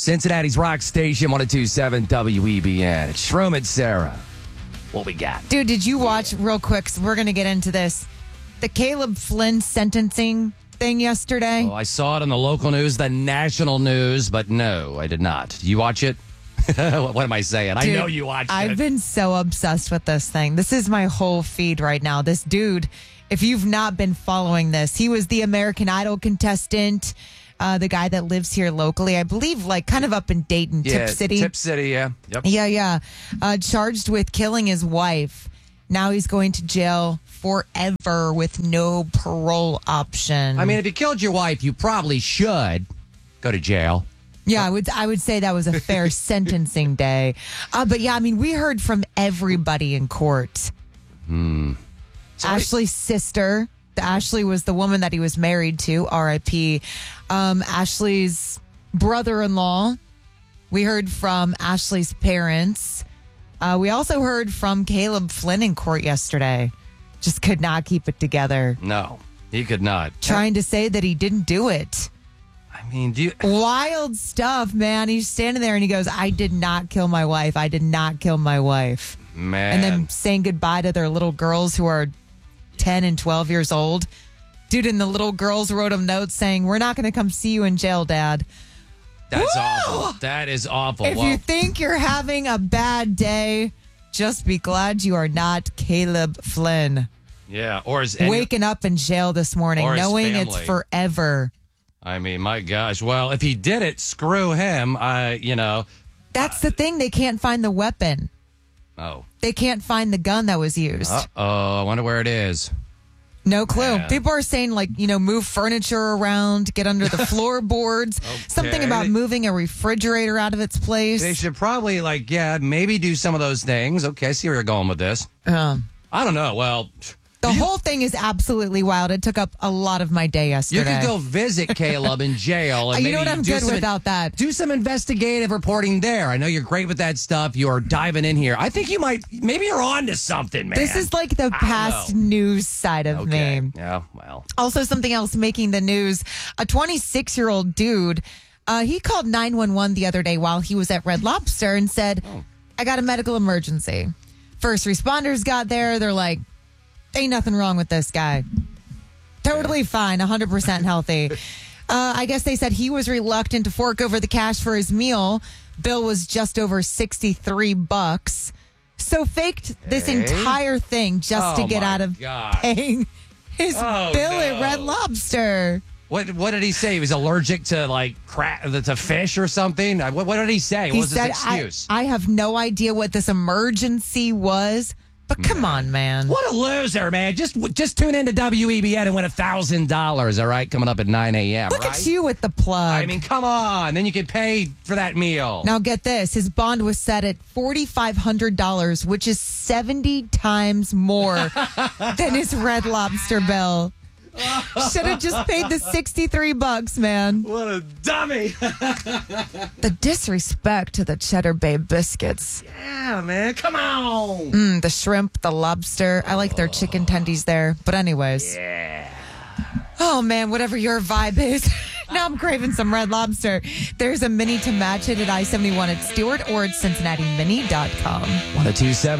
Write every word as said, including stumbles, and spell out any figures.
Cincinnati's rock station, one oh two point seven W E B N. It's Shroom and Sarah. What we got? Dude, did you watch, real quick, so we're going to get into this, the Caleb Flynn sentencing thing yesterday? Oh, I saw it on the local news, the national news, but no, I did not. Did you watch it? What am I saying? Dude, I know you watched I've it. I've been so obsessed with this thing. This is my whole feed right now. This dude, if you've not been following this, he was the American Idol contestant. Uh, the guy that lives here locally, I believe, like kind of up in Dayton, yeah, Tip City. Tip City, yeah. Yep. Yeah, yeah. Uh, charged with killing his wife. Now he's going to jail forever with no parole option. I mean, if you killed your wife, you probably should go to jail. Yeah, I would I would say that was a fair sentencing day. Uh, but yeah, I mean, we heard from everybody in court. Hmm. Ashley's sister. Ashley was the woman that he was married to, R I P Um, Ashley's brother-in-law. We heard from Ashley's parents. Uh, we also heard from Caleb Flynn in court yesterday. Just could not keep it together. No, he could not. Trying to say that he didn't do it. I mean, do you... Wild stuff, man. He's standing there and he goes, I did not kill my wife. I did not kill my wife. Man. And then saying goodbye to their little girls who are ten and twelve years old. Dude, and the little girls wrote him notes saying, we're not going to come see you in jail, Dad. That's Woo! awful. That is awful. If Well, you think you're having a bad day, just be glad you are not Caleb Flynn. yeah, or is any... Waking up in jail this morning, Or his knowing it's family. forever. I mean, my gosh. Well, if he did it, screw him. I, you know. That's the thing. They can't find the weapon. Oh. They can't find the gun that was used. Uh-oh. I wonder where it is. No clue. Man. People are saying, like, you know, move furniture around, get under the floorboards. Something Okay. about moving a refrigerator out of its place. They should probably, like, yeah, maybe do some of those things. Okay, I see where you're going with this. Um, I don't know. Well, the whole thing is absolutely wild. It took up a lot of my day you yesterday. could go visit Caleb in jail. And You maybe know what? I'm do good some- without that. Do some investigative reporting there. I know you're great with that stuff. You're diving in here. I think you might, maybe you're on to something, man. This is like the past know. news side of okay. me. Yeah, well. Also, something else making the news. A twenty-six-year-old dude, uh, he called nine one one the other day while he was at Red Lobster and said, Oh. I got a medical emergency. First responders got there. They're like, ain't nothing wrong with this guy. Totally fine, one hundred percent healthy. Uh, I guess they said he was reluctant to fork over the cash for his meal. Bill was just over sixty-three bucks. So faked this Hey. entire thing just Oh, to get my out of gosh. paying his Oh, bill no. at Red Lobster. What what did he say? He was allergic to like crap, to fish or something. What, what did he say? What He was said, his I, excuse? I have no idea what this emergency was, but come on, man. What a loser, man! Just just tune into W E B N and win a thousand dollars. All right, coming up at nine a.m. Look right? at you with the plug. I mean, come on. Then you can pay for that meal. Now get this, his bond was set at four thousand five hundred dollars, which is seventy times more than his Red Lobster bill. Should have just paid the sixty-three bucks, man. What a dummy! The disrespect to the Cheddar Bay biscuits. Yeah, man, come on. Mm, the shrimp, the lobster. I like their chicken tendies there. But anyways. Yeah. Oh, man, whatever your vibe is. Now I'm craving some Red Lobster. There's a mini to match it at I seventy-one at Stewart or at Cincinnati Mini dot com. one oh two point seven